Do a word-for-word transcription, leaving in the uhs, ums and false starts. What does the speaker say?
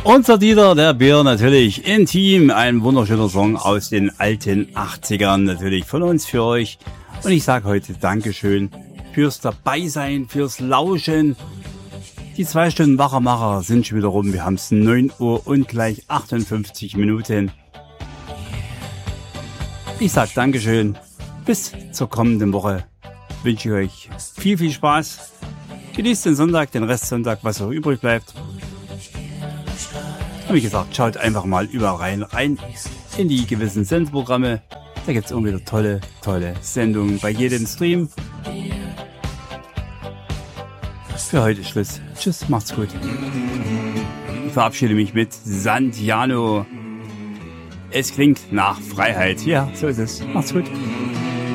Unser Dieter, der Bär, natürlich Intim, ein wunderschöner Song aus den alten achtzigern, natürlich von uns für euch. Und ich sage heute Dankeschön fürs Dabeisein, fürs Lauschen. Die zwei Stunden Wachermacher sind schon wieder rum. Wir haben es neun Uhr und gleich achtundfünfzig Minuten. Ich sage Dankeschön. Bis zur kommenden Woche wünsche ich euch viel, viel Spaß. Genießt den Sonntag, den Restsonntag, was auch übrig bleibt. Und wie gesagt, schaut einfach mal überall rein, rein in die gewissen Sendeprogramme. Da gibt es immer wieder tolle, tolle Sendungen bei jedem Stream. Für heute Schluss. Tschüss, macht's gut. Ich verabschiede mich mit Santiano. Es klingt nach Freiheit. Ja, so ist es. Macht's gut.